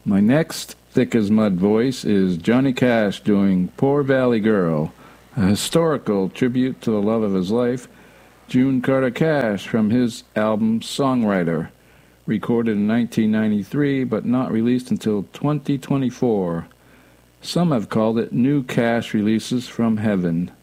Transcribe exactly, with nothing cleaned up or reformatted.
My next thick as mud voice is Johnny Cash doing Poor Valley Girl, a historical tribute to the love of his life, June Carter Cash, from his album Songwriter, recorded in nineteen ninety-three but not released until twenty twenty-four. Some have called it New Cash Releases from Heaven.